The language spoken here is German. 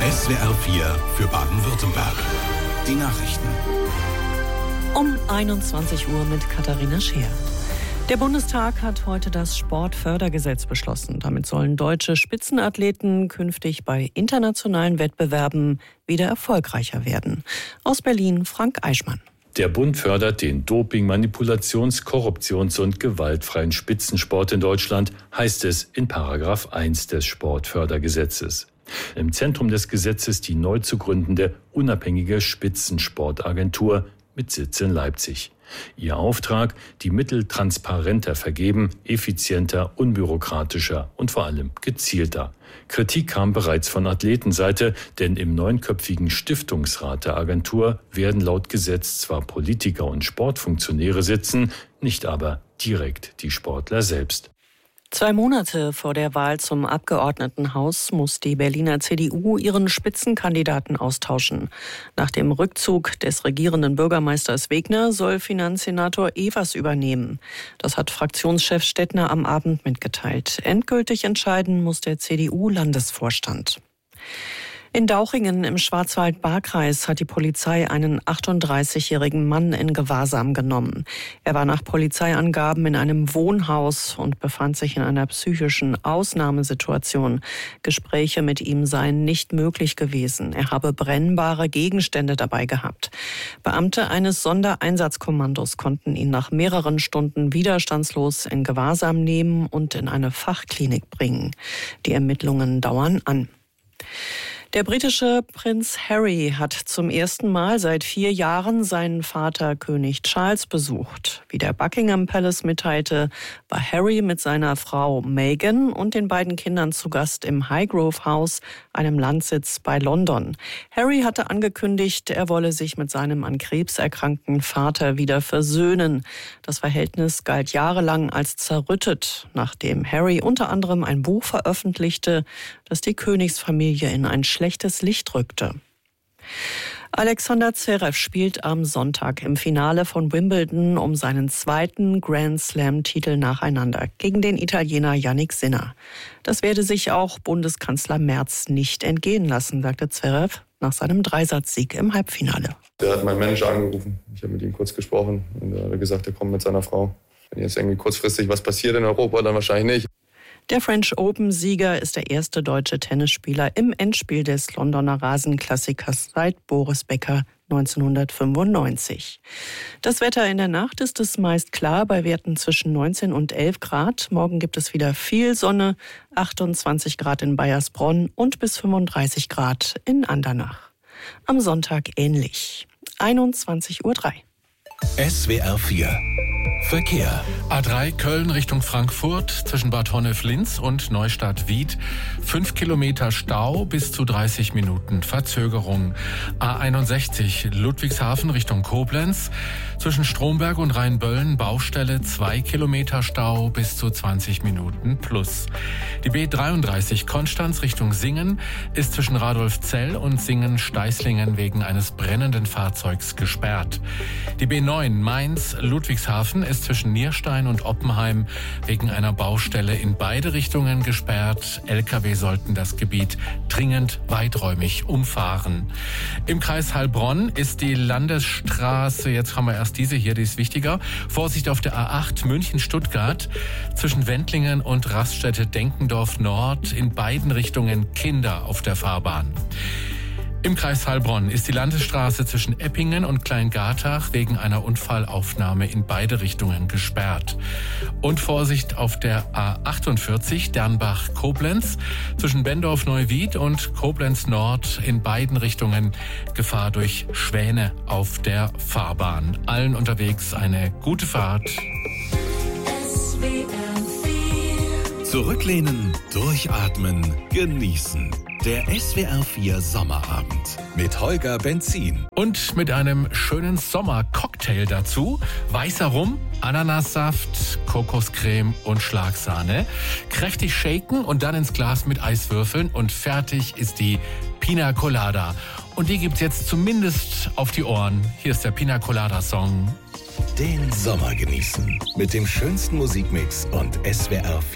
SWR 4 für Baden-Württemberg. Die Nachrichten. Um 21 Uhr mit Katharina Scheer. Der Bundestag hat heute das Sportfördergesetz beschlossen. Damit sollen deutsche Spitzenathleten künftig bei internationalen Wettbewerben wieder erfolgreicher werden. Aus Berlin Frank Eichmann. Der Bund fördert den Doping-, Manipulations-, Korruptions- und gewaltfreien Spitzensport in Deutschland, heißt es in § 1 des Sportfördergesetzes. Im Zentrum des Gesetzes die neu zu gründende unabhängige Spitzensportagentur mit Sitz in Leipzig. Ihr Auftrag, die Mittel transparenter vergeben, effizienter, unbürokratischer und vor allem gezielter. Kritik kam bereits von Athletenseite, denn im 9-köpfigen Stiftungsrat der Agentur werden laut Gesetz zwar Politiker und Sportfunktionäre sitzen, nicht aber direkt die Sportler selbst. 2 Monate vor der Wahl zum Abgeordnetenhaus muss die Berliner CDU ihren Spitzenkandidaten austauschen. Nach dem Rückzug des regierenden Bürgermeisters Wegner soll Finanzsenator Evers übernehmen. Das hat Fraktionschef Stettner am Abend mitgeteilt. Endgültig entscheiden muss der CDU-Landesvorstand. In Dauchingen im Schwarzwald-Baar-Kreis hat die Polizei einen 38-jährigen Mann in Gewahrsam genommen. Er war nach Polizeiangaben in einem Wohnhaus und befand sich in einer psychischen Ausnahmesituation. Gespräche mit ihm seien nicht möglich gewesen. Er habe brennbare Gegenstände dabei gehabt. Beamte eines Sondereinsatzkommandos konnten ihn nach mehreren Stunden widerstandslos in Gewahrsam nehmen und in eine Fachklinik bringen. Die Ermittlungen dauern an. Der britische Prinz Harry hat zum ersten Mal seit 4 Jahren seinen Vater König Charles besucht. Wie der Buckingham Palace mitteilte, war Harry mit seiner Frau Meghan und den beiden Kindern zu Gast im Highgrove House, einem Landsitz bei London. Harry hatte angekündigt, er wolle sich mit seinem an Krebs erkrankten Vater wieder versöhnen. Das Verhältnis galt jahrelang als zerrüttet, nachdem Harry unter anderem ein Buch veröffentlichte, das die Königsfamilie in ein schlechtes Licht rückte. Alexander Zverev spielt am Sonntag im Finale von Wimbledon um seinen 2. Grand Slam-Titel nacheinander gegen den Italiener Jannik Sinner. Das werde sich auch Bundeskanzler Merz nicht entgehen lassen, sagte Zverev nach seinem Dreisatzsieg im Halbfinale. Der hat meinen Manager angerufen. Ich habe mit ihm kurz gesprochen und er hat gesagt, er kommt mit seiner Frau. Wenn jetzt irgendwie kurzfristig was passiert in Europa, dann wahrscheinlich nicht. Der French Open-Sieger ist der erste deutsche Tennisspieler im Endspiel des Londoner Rasenklassikers seit Boris Becker 1995. Das Wetter in der Nacht ist es meist klar bei Werten zwischen 19 und 11 Grad. Morgen gibt es wieder viel Sonne, 28 Grad in Baiersbronn und bis 35 Grad in Andernach. Am Sonntag ähnlich. 21:03 Uhr. SWR 4 Verkehr. A3 Köln Richtung Frankfurt zwischen Bad Honnef-Linz und Neustadt-Wied. 5 Kilometer Stau, bis zu 30 Minuten Verzögerung. A61 Ludwigshafen Richtung Koblenz. Zwischen Stromberg und Rheinböllen Baustelle, 2 Kilometer Stau, bis zu 20 Minuten plus. Die B33 Konstanz Richtung Singen ist zwischen Radolfzell und Singen-Steißlingen wegen eines brennenden Fahrzeugs gesperrt. Die B9 Mainz Ludwigshafen ist zwischen Nierstein und Oppenheim wegen einer Baustelle in beide Richtungen gesperrt. Lkw sollten das Gebiet dringend weiträumig umfahren. Im Kreis Heilbronn ist die Landesstraße, jetzt haben wir erst diese hier, die ist wichtiger. Vorsicht auf der A8 München-Stuttgart zwischen Wendlingen und Raststätte Denkendorf Nord, in beiden Richtungen Kinder auf der Fahrbahn. Im Kreis Heilbronn ist die Landesstraße zwischen Eppingen und Kleingartach wegen einer Unfallaufnahme in beide Richtungen gesperrt. Und Vorsicht auf der A48 Dernbach-Koblenz zwischen Bendorf-Neuwied und Koblenz-Nord, in beiden Richtungen Gefahr durch Schwäne auf der Fahrbahn. Allen unterwegs eine gute Fahrt. Zurücklehnen, durchatmen, genießen. Der SWR 4 Sommerabend mit Holger Benzin. Und mit einem schönen Sommercocktail dazu. Weißer Rum, Ananassaft, Kokoscreme und Schlagsahne. Kräftig shaken und dann ins Glas mit Eiswürfeln und fertig ist die Pina Colada. Und die gibt's jetzt zumindest auf die Ohren. Hier ist der Pina Colada Song. Den Sommer genießen mit dem schönsten Musikmix und SWR 4.